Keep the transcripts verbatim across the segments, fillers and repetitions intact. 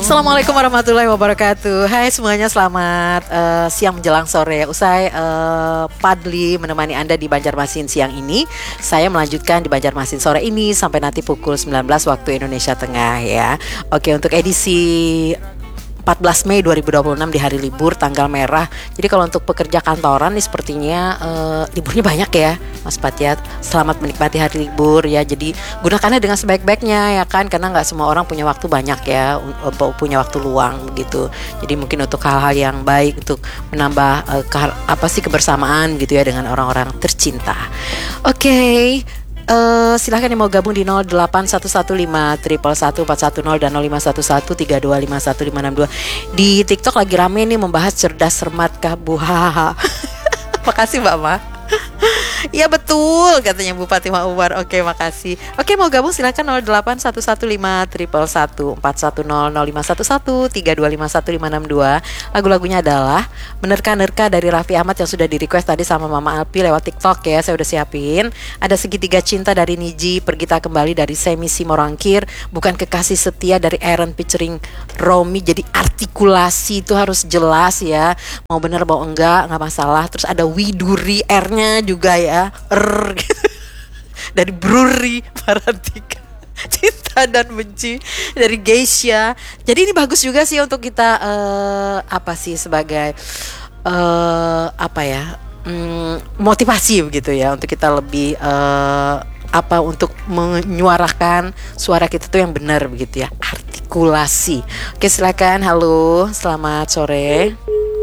Assalamualaikum warahmatullahi wabarakatuh. Hai semuanya, selamat uh, siang menjelang sore. Usai uh, Padli menemani Anda di Banjarmasin siang ini, saya melanjutkan di Banjarmasin sore ini sampai nanti pukul sembilan belas waktu Indonesia Tengah ya. Oke, untuk edisi empat belas Mei dua ribu dua puluh enam di hari libur tanggal merah. Jadi kalau untuk pekerja kantoran nih sepertinya uh, liburnya banyak ya Mas Patiat. Selamat menikmati hari libur ya. Jadi gunakannya dengan sebaik-baiknya ya kan, karena nggak semua orang punya waktu banyak ya, punya waktu luang begitu. Jadi mungkin untuk hal-hal yang baik, untuk menambah uh, ke, apa sih kebersamaan gitu ya dengan orang-orang tercinta. Oke. Okay. Uh, silahkan yang mau gabung di nol delapan satu satu lima satu satu empat satu nol dan nol lima satu satu tiga dua lima satu lima enam dua. Di TikTok lagi rame nih membahas cerdas cermat kah Bu. Hahaha. Makasih Mbak Ma. Iya betul katanya Bupati Umar. Oke, makasih. Oke, mau gabung silakan nol delapan satu satu lima satu satu empat satu nol nol lima satu satu tiga dua lima satu lima enam dua. Lagu-lagunya adalah Menerka-nerka dari Raffi Ahmad yang sudah di request tadi sama Mama Alpi lewat TikTok ya. Saya udah siapin. Ada Segitiga Cinta dari Niji, Pergi Tak Kembali dari Semi Simorangkir, Bukan Kekasih Setia dari Aaron featuring Romi. Jadi artikulasi itu harus jelas ya. Mau bener mau enggak enggak masalah. Terus ada Widuri, R-nya juga ya. R gitu. Dari Bruri Parantika, Cinta dan Benci dari Geisha. Jadi ini bagus juga sih untuk kita uh, apa sih sebagai uh, apa ya um, motivasi begitu ya, untuk kita lebih uh, apa untuk menyuarakan suara kita tuh yang benar begitu ya, artikulasi. Oke, silakan. Halo, selamat sore.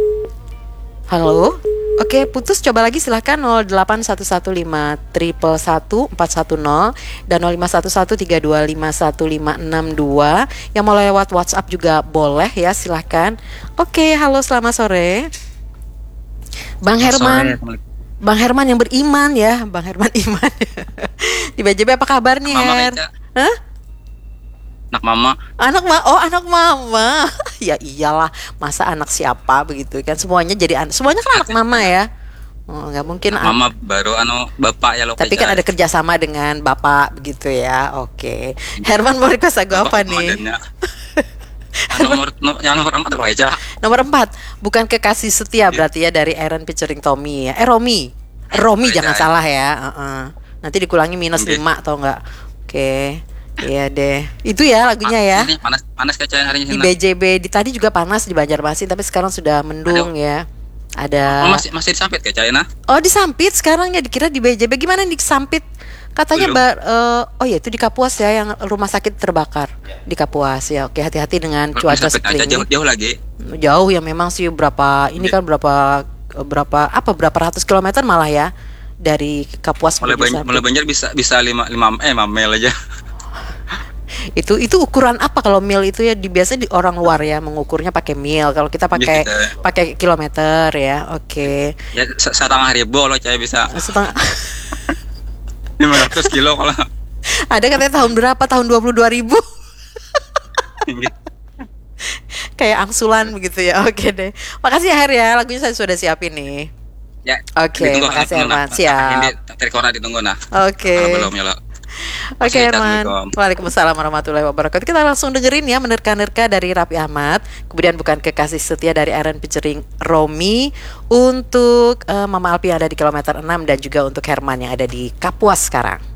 Halo. Oke, putus, coba lagi silahkan nol delapan satu satu lima satu satu empat satu nol dan nol lima satu satu tiga dua lima satu lima enam dua. Yang mau lewat WhatsApp juga boleh ya, silahkan. Oke, halo selamat sore Bang Herman. Bang Herman yang beriman ya, Bang Herman Iman. Di B J B apa kabar nih Her? Hah? Anak mama. Anak ma oh anak mama. Ya iyalah, masa anak siapa begitu kan, semuanya jadi anak, semuanya kan anak mama ya. Oh, nggak mungkin anak mama baru anu bapak ya lo. Tapi kan ada kerjasama dengan bapak begitu ya. Oke. Herman mau request lagu apa nih? nomor, nomor yang nomor empat apa aja? Nomor empat, Bukan Kekasih Setia berarti ya, dari Aaron featuring Tommy ya. Eh Romi. Romi jangan salah ya. Uh-uh. Nanti dikulangi minus lima atau enggak. Oke. Iya deh, itu ya lagunya ya. Ini panas, panas kecilnya hari ini. Di B J B di tadi juga panas di Banjarmasin, tapi sekarang sudah mendung. Aduh. Ya. Ada. Oh, masih masih disampit kayak China. Oh disampit sekarang ya, dikira di B J B. Gimana disampit? Katanya bar, uh, oh ya itu di Kapuas ya, yang rumah sakit terbakar di Kapuas ya. Oke, hati-hati dengan cuaca seperti ini. Jauh, jauh lagi. Jauh ya memang sih, berapa ini kan berapa berapa apa berapa ratus kilometer malah ya dari Kapuas. Mulai banyak, mulai Banjar bisa bisa lima lima eh lima mil aja. Itu itu ukuran apa kalau mil itu ya, di biasa di orang luar ya mengukurnya pakai mil. Kalau kita pakai pakai kilometer ya. Oke. Okay. Ya setengah ribu loh saya bisa. Setengah lima ratus kilo kalau. Ada katanya tahun berapa? Tahun dua puluh dua ribu. Kayak angsulan begitu ya. Oke deh. Makasih ya Her ya. Lagunya saya sudah siapin nih. Ya. Oke, okay, makasih Herman. Siap. Ini terkora ditunggu nah. Oke. Okay. Belum ya lo. Oke okay, Herman. Waalaikumsalam warahmatullahi wabarakatuh. Kita langsung dengerin ya Menerka-nerka dari Raffi Ahmad, kemudian Bukan Kekasih Setia dari Aaron featuring Romi, untuk uh, Mama Alpi yang ada di kilometer enam, dan juga untuk Herman yang ada di Kapuas sekarang.